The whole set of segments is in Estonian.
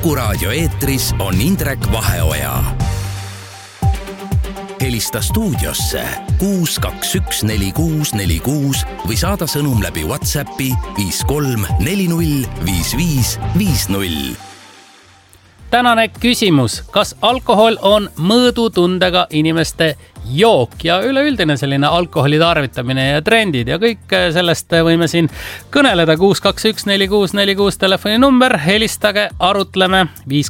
Kuku Raadio eetris on Indrek Vaheoja. Helista stuudiosse 6214646 või saada sõnum läbi WhatsAppi 53405550. Tänane küsimus, kas alkohol on mõõdutundega inimeste jook ja üleüldine selline alkoholi tarvitamine ja trendid ja kõik sellest võime siin kõneleda. 6214646 telefoninumber, helistage, arutleme.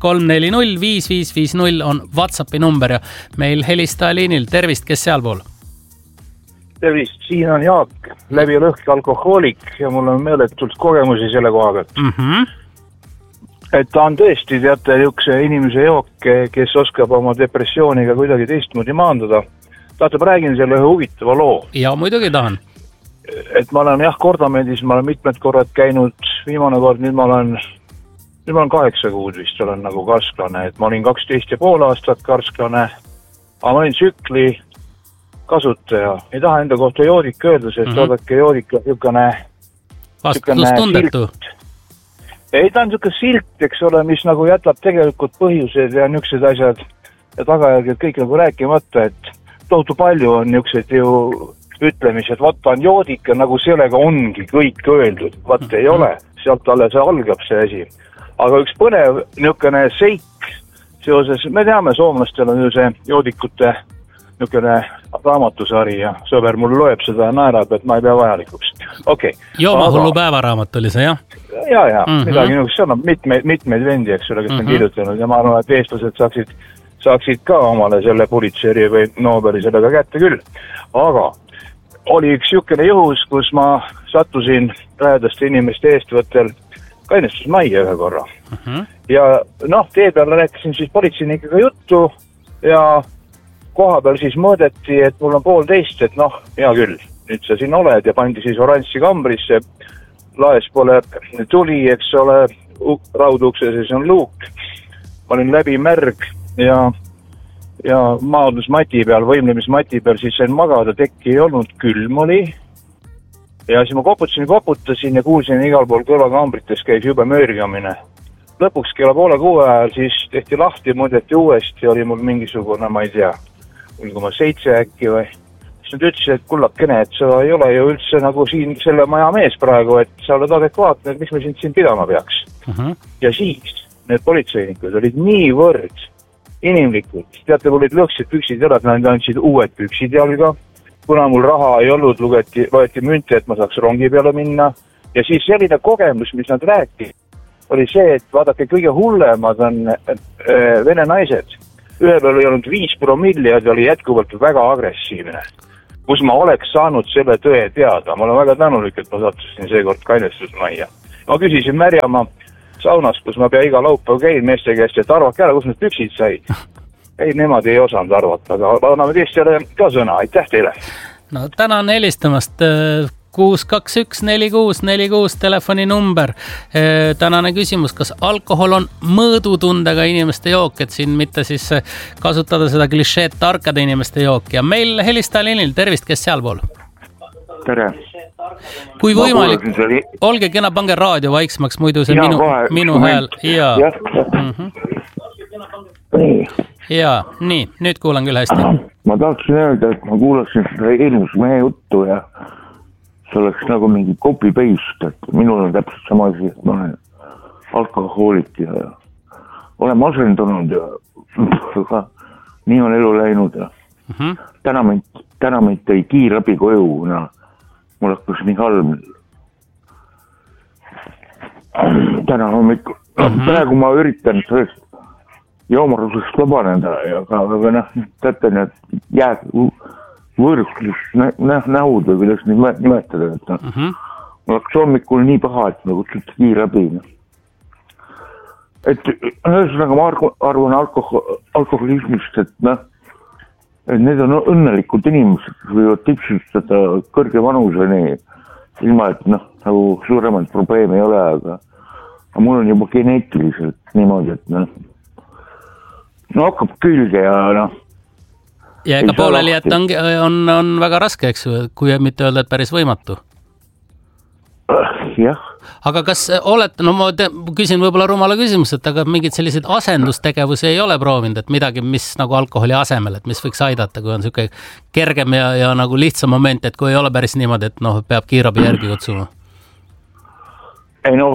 53405550 on WhatsAppi number ja meil helistaja liinil. Tervist, kes sealpool? Tervist, siin on Jaak, läbi lõhki alkohoolik ja mul on meeletult kogemusi selle koha pealt. Et ta on tõesti, teate, üks inimese jook, kes oskab oma depressiooniga kuidagi teistmoodi maandada. Tahate, räägin selle huvitava loo. Ja muidugi tahan. Et ma olen Kordamendis, ma olen mitmed korrad käinud, viimane kord, nüüd ma olen 8 kuud vist olen nagu karsklane, et ma olin 12,5 aastat karsklane, aga ma olin tsükli kasutaja. Ei taha enda kohta joodik öelda, sest vaadake joodik on vastutustundetu. Ei, ta on niisugune silt, eks ole, mis nagu jätab tegelikult põhjused ja niisugused asjad ja tagajärged kõik nagu rääkimata, et tohutu palju on niisugused ju ütlemised, vaata on joodik ja nagu sellega ongi kõik öeldud. Vaata ei ole, sealt alles algab see asi. Aga üks põnev niisugune seik seoses, me teame, soomlastel on ju see joodikute niisugune raamatusari ja sõber mul loeb seda ja naerab, et ma ei pea vajalikuks. Okay. Joomahullu päevaraamat oli see, jah? Ja, midagi niisugust, seal on mitmeid vendi, eks ole, kes on kirjutanud ja ma arvan, et eestlased saaksid ka omale selle Pulitzeri või Nobeli sellega kätte küll. Aga oli üks niisugune juhus, kus ma sattusin lähedaste inimeste eestvõttel kainestusmajja ühe korra. Ja tee peal rääkisin siis politseinikuga juttu ja koha peal siis mõõdeti, et mul on 1,5, et hea küll, nüüd sa siin oled ja pandi siis oranži kambrisse, laes pole tuli, eks ole, raudukse, siis on luuk. Ma olin läbi märg ja maadlusmati peal, võimlemismati peal, siis sain magada, tekki ei olnud, külm oli. Ja siis ma koputasin ja kuulsin igal pool kõlakambrites käis jube möörgamine. Lõpuks kella 5:30 ajal siis tehti lahti, mõõdeti uuesti, oli mul mingisugune, ma ei tea, 0,7 äkki või. Siis nad ütlesid, et kullakene, et sa ei ole ju üldse nagu siin selle maja mees praegu, et sa oled adekvaatne, et miks me siin pidama peaks. Ja siis need politseinikud olid niivõrd inimlikud. Teate, mul olid lõhksid püksid jalad, nad andsid uued püksid jalga. Kuna mul raha ei olnud, loeti münte, et ma saaks rongi peale minna. Ja siis selline kogemus, mis nad rääkis, oli see, et vaadake, kõige hullemad on vene naised. Ühe peal ei olnud 5 promilli ja oli jätkuvalt väga agressiivne. Kus ma oleks saanud selle tõe teada. Ma olen väga tänulik, et ma sattusin seekord kainestusmajja. Ma küsisin Märjamaa saunas, kus ma pea iga laupäev käin meeste käest, et arvake ära, kus need püksid said. Ei, nemad ei osanud arvata, aga anname teistele ka sõna. Aitäh teile! No tänan helistamast. 6214646 telefoninumber. Tänane küsimus, kas alkohol on mõõdutundega inimeste jook, et siin mitte siis kasutada seda klišeed tarkade inimeste jook. Ja meil helistaja liinil, tervist, kes sealpool? Tere! Kui võimalik, olge kena, pange raadio vaiksemaks, muidu see minu hääl. Ja, nii, nüüd kuulan küll hästi. Ma tahtsin öelda, et ma kuulasin seda eelmus mehe juttu ja see oleks nagu mingi copy-paste, et minul on täpselt sama asi, et ma olen alkohoolik ja olen asendunud ja nii on elu läinud ja täna mind tõi kiirabi koju, kuna mul hakkas nii halb. Täna hommikul. Praegu ma üritan sellest joomarusest vabaneda, aga teate need jääd võõrusklust nähud või kuidas neid nimetada. Mul hakkas hommikul nii paha, et ma kutsuti kiirabi. Et ühesõnaga ma arvan alkoholismist, et need on õnnelikud inimesed, kes võivad tipsustada kõrge vanuseni, ilma et nagu suuremaid probleeme ei ole, aga mul on juba geneetiliselt niimoodi, et hakkab külge ja ja ega pooleli, et on väga raske, eks ju, kui mitte öelda, et päris võimatu. jah. Aga kas olete, no ma küsin võib-olla rumala küsimus, et aga mingid sellised asendustegevusi ei ole proovinud, et midagi, mis nagu alkoholi asemel, et mis võiks aidata, kui on selline kergem ja nagu lihtsam moment, et kui ei ole päris niimoodi, et noh, peab kiirabi järgi kutsuma? Ei noh,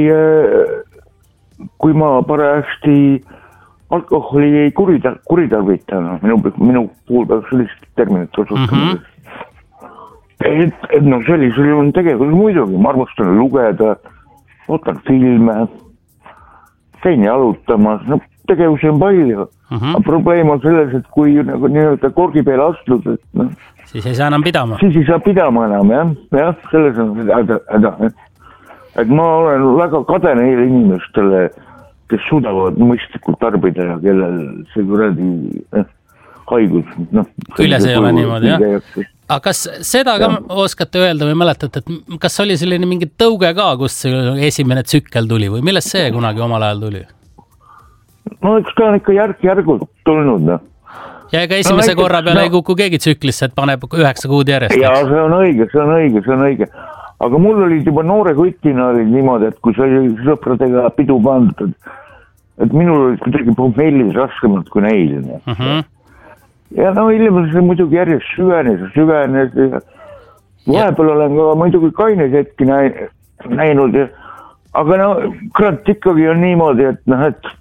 kui ma parajasti alkoholi ei kuritarvita, minu puhul peaks sellist terminit kasutama. Et no sellisel on tegevus muidugi, ma armastan lugeda, ootan filme, käin jalutamas, no tegevusi on palju. Aga probleem on selles, et kui nagu nii-öelda korgi peale astud, et noh. Siis ei saa enam pidama. Siis ei saa pidama enam, jah, selles on häda. Et ma olen väga kade neile inimestele, kes suudavad mõistlikult tarbida ja kellel see kuradi haigus. Küljes ei ole niimoodi, jah? Aga kas seda ka oskate öelda või mäletate, et kas oli selline mingi tõuge ka, kust esimene tsükkel tuli või millest see kunagi omal ajal tuli? No eks ta on ikka järk-järgult tulnud. No. Ja ega esimese korra peale ei kuku keegi tsüklisse, et paneb 9 kuud järjest. Ja see on õige. Aga mul olid juba noore kutina olid niimoodi, et kui sa oli sõpradega pidu pandud, et minul olid kuidagi pommellis raskemad kui neil. Ja no hiljem see muidugi järjest süvenes ja vahepeal olen ka muidugi kaineid hetki näinud ja aga no kurat ikkagi on niimoodi, et noh, et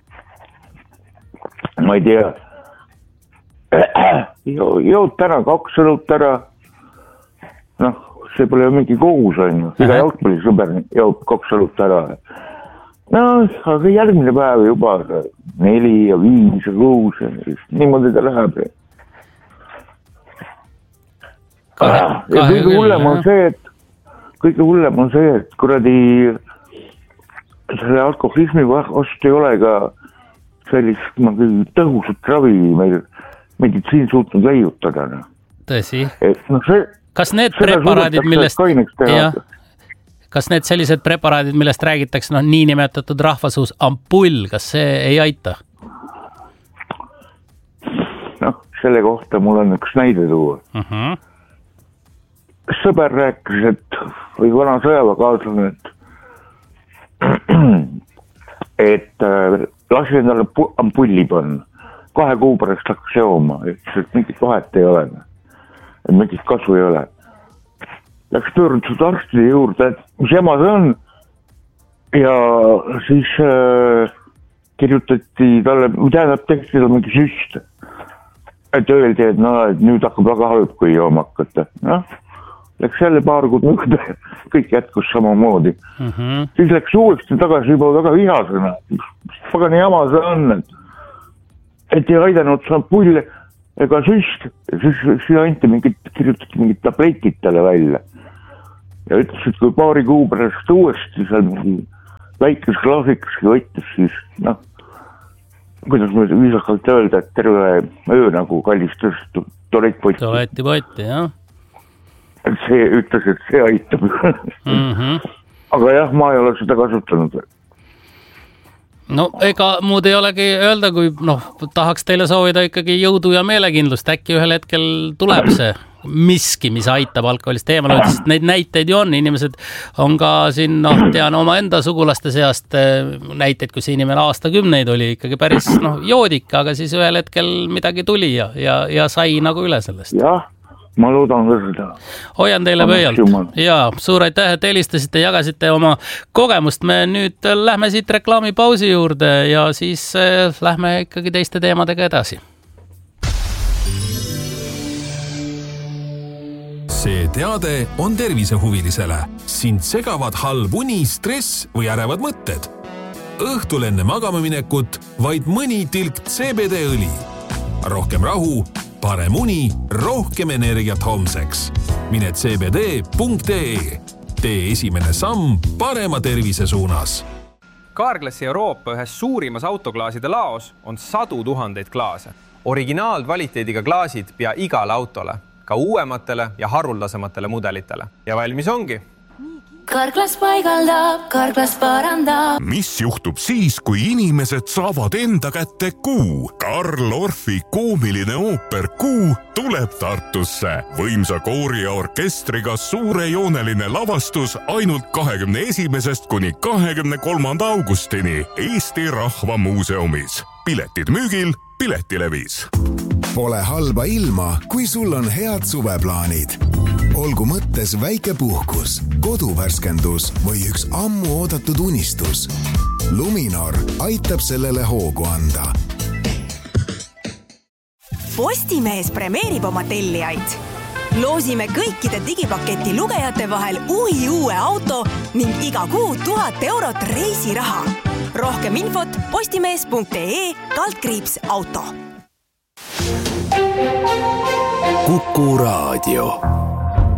ma ei tea jood täna 2 õlut ära noh, see pole mingi kogus on ju, iga jalgpallisõber joob 2 õlut ära no, aga järgmine päev juba 4 ja 5 ja 6 niimoodi ta läheb. Ja kõige hullem on see, et kuradi selle alkoholismi vastu ei ole ka sellist tõhusat ravi meil meditsiin suutnud leiutada. Tõsi. No see, kas need preparaadid, millest... Kas need sellised preparaadid, millest räägitakse, noh, niinimetatud rahvasuus ampull, kas see ei aita? Noh, selle kohta mul on üks näide tuua. Sõber rääkis, või vana sõjaväekaaslane, et lasi endale ampulli panna. 2 kuu pärast hakkas jooma, et mingit vahet ei ole. Et mingit kasu ei ole. Läks pöördutud arstide juurde, et mis jama see on ja siis kirjutati talle, tehti talle mingi süst, et öeldi, et no, et nüüd hakkab väga halb, kui jooma hakata. No, läks jälle paar kuud mööda, kõik jätkus samamoodi. Siis läks uuesti tagasi juba väga vihasena, pagani jama see on, et ei aidanud sa pulle ega süst, siis anti kirjutati mingid tabletid talle välja. Ja ütles, et kui paari kuu pärast uuesti seal mingi väikes klaasikaski võttis, siis noh, kuidas ma viisakalt öelda, et terve öö nagu kallistas tualettpotti. Tualettpotti, jah. Et see ütles, et see aitab. Aga jah, ma ei ole seda kasutanud. No ega muud ei olegi öelda, kui tahaks teile soovida ikkagi jõudu ja meelekindlust. Äkki ühel hetkel tuleb see miski, mis aitab alkoholist eemale, sest neid näiteid ju on. Inimesed on ka siin, tean oma enda sugulaste seast näiteid, kus inimene aastakümneid oli ikkagi päris joodik, aga siis ühel hetkel midagi tuli ja sai nagu üle sellest. Jah, ma loodan seda. Hoian teile pöialt. Ja suur aitäh, et helistasite, jagasite oma kogemust. Me nüüd lähme siit reklaamipausi juurde ja siis lähme ikkagi teiste teemadega edasi. See teade on tervisehuvilisele. Sind segavad halb uni, stress või ärevad mõtted. Õhtul enne magama minekut vaid mõni tilk CBD-õli. Rohkem rahu, parem uni, rohkem energiat homseks. Mine cbd.ee. Tee esimene samm parema tervise suunas. Carglassi Euroopa ühes suurimas autoklaaside laos on 100 000 klaase. Originaalkvaliteediga klaasid pea igale autole, ka uuematele ja haruldasematele mudelitele. Ja valmis ongi. Karklas paigaldab, Karklas parandab. Mis juhtub siis, kui inimesed saavad enda kätte Kuu? Karl Orfi koomiline ooper Kuu tuleb Tartusse. Võimsa koori ja orkestriga suurejooneline lavastus ainult 21. kuni 23. augustini Eesti Rahva Muuseumis. Piletid müügil Piletilevis. Pole halba ilma, kui sul on head suveplaanid. Olgu mõttes väike puhkus, koduvärskendus või üks ammu oodatud unistus. Luminor aitab sellele hoogu anda. Postimees premeerib oma tellijaid. Loosime kõikide digipaketi lugejate vahel uue auto ning iga kuu 1000 eurot reisiraha. Rohkem infot postimees.ee/auto. Kuku Raadio.